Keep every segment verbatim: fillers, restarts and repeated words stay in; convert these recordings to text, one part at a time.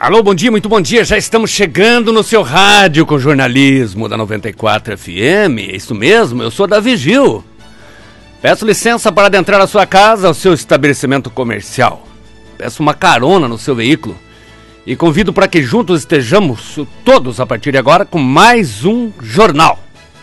Alô, bom dia, muito bom dia. Já estamos chegando no seu rádio com jornalismo da noventa e quatro F M. É isso mesmo, eu sou Davi Gil. Peço licença para adentrar a sua casa, ao seu estabelecimento comercial. Peço uma carona no seu veículo e convido para que juntos estejamos todos a partir de agora com mais um jornal.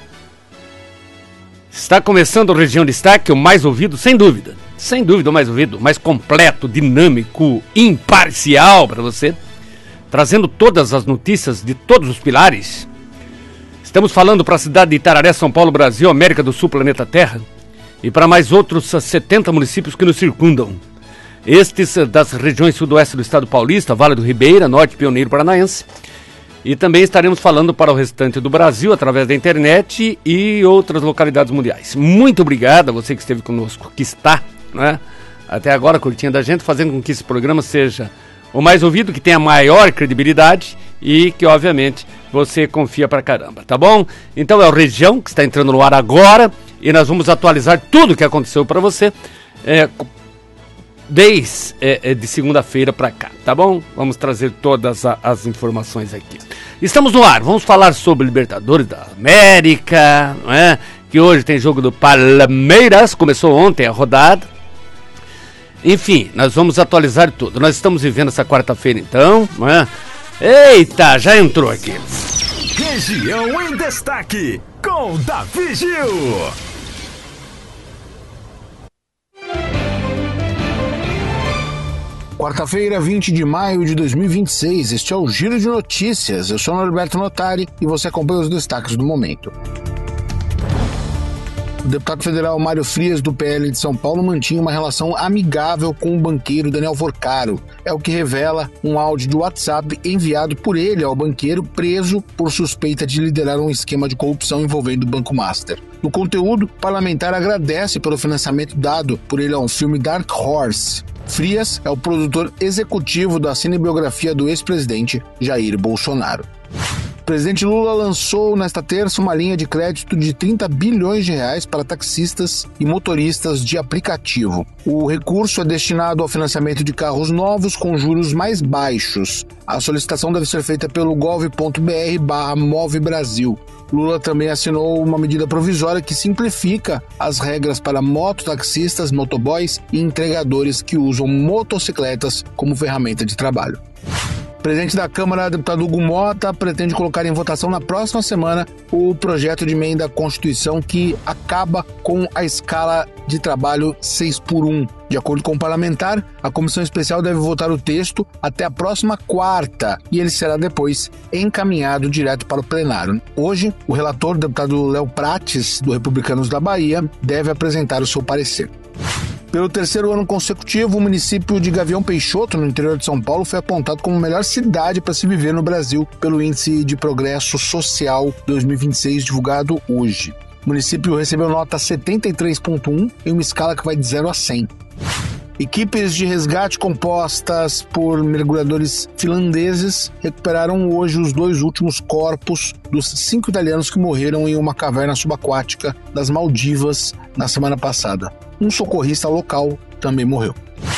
Está começando o Região Destaque, o mais ouvido, sem dúvida. Sem dúvida o mais ouvido, o mais completo, dinâmico, imparcial para você. Trazendo todas as notícias de todos os pilares. Estamos falando para a cidade de Itararé, São Paulo, Brasil, América do Sul, planeta Terra. E para mais outros setenta municípios que nos circundam. Estes das regiões sudoeste do estado paulista, Vale do Ribeira, Norte Pioneiro Paranaense. E também estaremos falando para o restante do Brasil, através da internet e outras localidades mundiais. Muito obrigado a você que esteve conosco, que está, né, até agora curtindo a gente, fazendo com que esse programa seja o mais ouvido, que tenha maior credibilidade e que, obviamente, você confia pra caramba, tá bom? Então é o Região que está entrando no ar agora e nós vamos atualizar tudo o que aconteceu para você é, desde é, de segunda-feira para cá, tá bom? Vamos trazer todas a, as informações aqui. Estamos no ar, vamos falar sobre Libertadores da América, não é? Que hoje tem jogo do Palmeiras, começou ontem a rodada. Enfim, nós vamos atualizar tudo. Nós estamos vivendo essa quarta-feira então, não é? Eita, já entrou aqui. Região em Destaque, com Davi Gil. Quarta-feira, vinte de maio de dois mil e vinte e seis, este é o Giro de Notícias. Eu sou Norberto Notari e você acompanha os destaques do momento. O deputado federal Mário Frias, do P L de São Paulo, mantinha uma relação amigável com o banqueiro Daniel Forcaro. É o que revela um áudio de WhatsApp enviado por ele ao banqueiro, preso por suspeita de liderar um esquema de corrupção envolvendo o Banco Master. No conteúdo, o parlamentar agradece pelo financiamento dado por ele ao filme Dark Horse. Frias é o produtor executivo da cinebiografia do ex-presidente Jair Bolsonaro. O presidente Lula lançou nesta terça uma linha de crédito de trinta bilhões de reais para taxistas e motoristas de aplicativo. O recurso é destinado ao financiamento de carros novos com juros mais baixos. A solicitação deve ser feita pelo gov.br barra Move Brasil. Lula também assinou uma medida provisória que simplifica as regras para mototaxistas, motoboys e entregadores que usam motocicletas como ferramenta de trabalho. O presidente da Câmara, deputado Hugo Mota, pretende colocar em votação na próxima semana o projeto de emenda à Constituição que acaba com a escala de trabalho seis por um. De acordo com o parlamentar, a comissão especial deve votar o texto até a próxima quarta e ele será depois encaminhado direto para o plenário. Hoje, o relator, deputado Léo Prates, do Republicanos da Bahia, deve apresentar o seu parecer. Pelo terceiro ano consecutivo, o município de Gavião Peixoto, no interior de São Paulo, foi apontado como a melhor cidade para se viver no Brasil pelo Índice de Progresso Social dois mil e vinte e seis, divulgado hoje. O município recebeu nota setenta e três ponto um em uma escala que vai de zero a cem. Equipes de resgate compostas por mergulhadores finlandeses recuperaram hoje os dois últimos corpos dos cinco italianos que morreram em uma caverna subaquática das Maldivas na semana passada. Um socorrista local também morreu.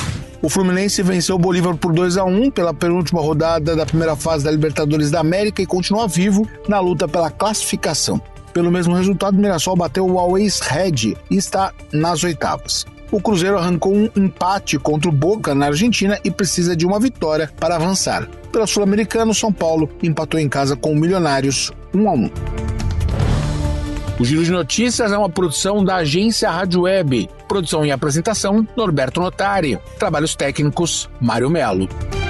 O Fluminense venceu o Bolívar por dois a um pela penúltima rodada da primeira fase da Libertadores da América e continua vivo na luta pela classificação. Pelo mesmo resultado, o Mirassol bateu o Always Red e está nas oitavas. O Cruzeiro arrancou um empate contra o Boca na Argentina e precisa de uma vitória para avançar. Pela Sul-Americana, o São Paulo empatou em casa com o Milionários um a um. O Giro de Notícias é uma produção da agência Rádio Web. Produção e apresentação, Norberto Notari. Trabalhos técnicos, Mário Melo.